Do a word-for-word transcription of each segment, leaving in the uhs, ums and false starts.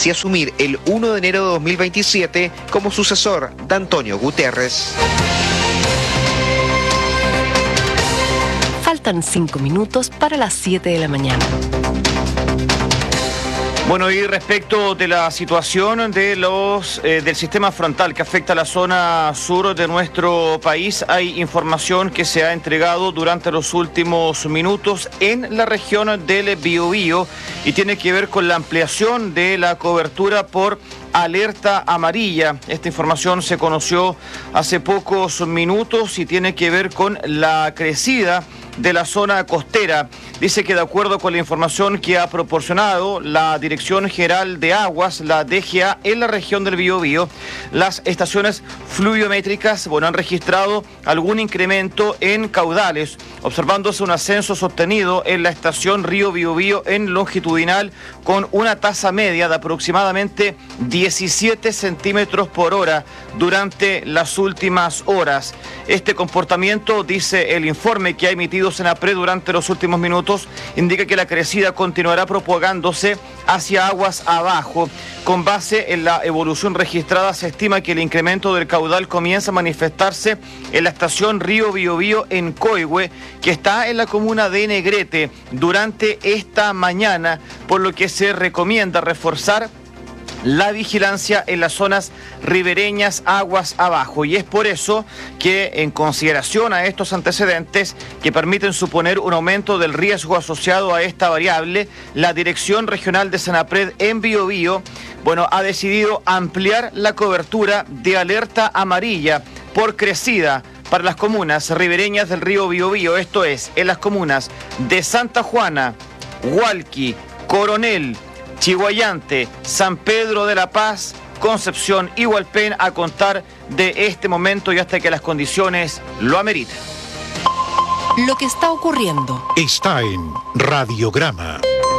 si asumir el primero de enero de dos mil veintisiete como sucesor de Antonio Guterres. Faltan cinco minutos para las siete de la mañana. Bueno, y respecto de la situación de los eh, del sistema frontal que afecta a la zona sur de nuestro país, hay información que se ha entregado durante los últimos minutos en la región del Biobío y tiene que ver con la ampliación de la cobertura por alerta amarilla. Esta información se conoció hace pocos minutos y tiene que ver con la crecida de la zona costera. Dice que de acuerdo con la información que ha proporcionado la Dirección General de Aguas, la D G A, en la región del Biobío, las estaciones fluviométricas, bueno, han registrado algún incremento en caudales, observándose un ascenso sostenido en la estación Río Biobío en longitudinal con una tasa media de aproximadamente diecisiete centímetros por hora durante las últimas horas. Este comportamiento, dice el informe que ha emitido Senapred durante los últimos minutos, indica que la crecida continuará propagándose hacia aguas abajo. Con base en la evolución registrada, se estima que el incremento del caudal comienza a manifestarse en la estación Río Biobío en Coihue, que está en la comuna de Negrete, durante esta mañana, por lo que se recomienda reforzar la vigilancia en las zonas ribereñas aguas abajo, y es por eso que, en consideración a estos antecedentes que permiten suponer un aumento del riesgo asociado a esta variable, la Dirección Regional de Senapred en Biobío, bueno, ha decidido ampliar la cobertura de alerta amarilla por crecida para las comunas ribereñas del río Biobío, esto es, en las comunas de Santa Juana, Hualqui, Coronel, Chiguayante, San Pedro de la Paz, Concepción y Hualpén, a contar de este momento y hasta que las condiciones lo ameriten. Lo que está ocurriendo está en Radiograma.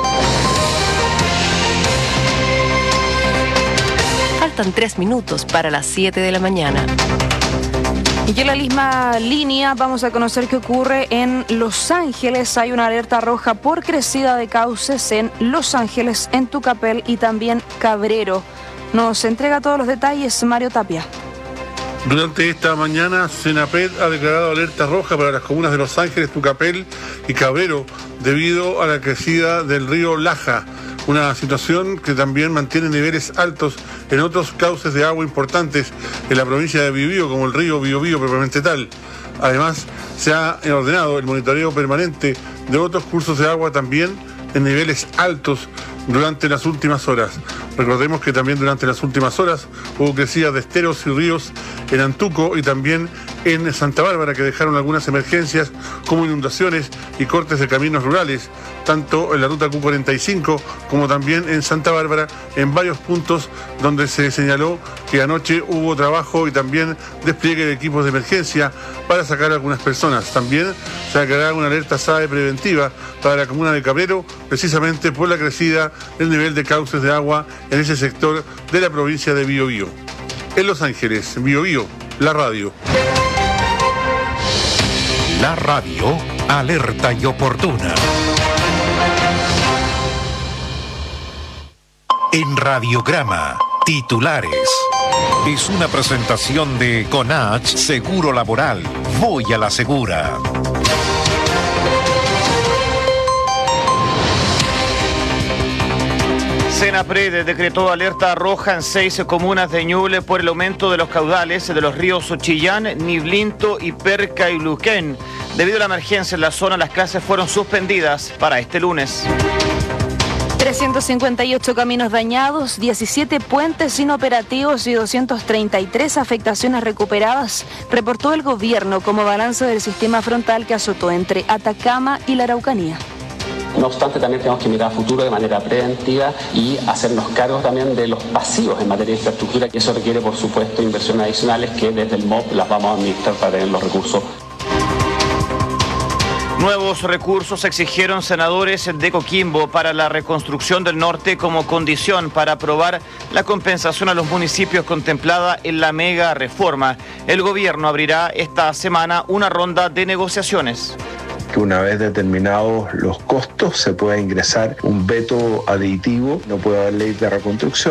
Faltan tres minutos para las siete de la mañana. Y en la misma línea vamos a conocer qué ocurre en Los Ángeles. Hay una alerta roja por crecida de cauces en Los Ángeles, en Tucapel y también Cabrero. Nos entrega todos los detalles Mario Tapia. Durante esta mañana, Senapred ha declarado alerta roja para las comunas de Los Ángeles, Tucapel y Cabrero debido a la crecida del río Laja, una situación que también mantiene niveles altos en otros cauces de agua importantes en la provincia de Biobío, como el río Biobío propiamente tal. Además, se ha ordenado el monitoreo permanente de otros cursos de agua también en niveles altos durante las últimas horas. Recordemos que también durante las últimas horas hubo crecidas de esteros y ríos en Antuco y también en Santa Bárbara, que dejaron algunas emergencias como inundaciones y cortes de caminos rurales, tanto en la ruta Q cuarenta y cinco como también en Santa Bárbara, en varios puntos donde se señaló que anoche hubo trabajo y también despliegue de equipos de emergencia para sacar a algunas personas. También se ha creado una alerta S A E preventiva para la comuna de Cabrero, precisamente por la crecida del nivel de cauces de agua en ese sector de la provincia de Biobío. En Los Ángeles, Biobío, la radio. La radio, alerta y oportuna. En Radiograma, titulares. Es una presentación de Conach Seguro Laboral. Voy a la segura. Senapred decretó alerta roja en seis comunas de Ñuble por el aumento de los caudales de los ríos Chillán, Niblinto y Percayluquén. Debido a la emergencia en la zona, las clases fueron suspendidas para este lunes. trescientos cincuenta y ocho caminos dañados, diecisiete puentes inoperativos y doscientas treinta y tres afectaciones recuperadas, reportó el gobierno como balance del sistema frontal que azotó entre Atacama y la Araucanía. No obstante, también tenemos que mirar a futuro de manera preventiva y hacernos cargo también de los pasivos en materia de infraestructura, y eso requiere, por supuesto, inversiones adicionales que desde el M O P las vamos a administrar para tener los recursos. Nuevos recursos exigieron senadores de Coquimbo para la reconstrucción del norte como condición para aprobar la compensación a los municipios contemplada en la mega reforma. El gobierno abrirá esta semana una ronda de negociaciones. Que una vez determinados los costos se pueda ingresar un veto aditivo, no puede haber ley de reconstrucción.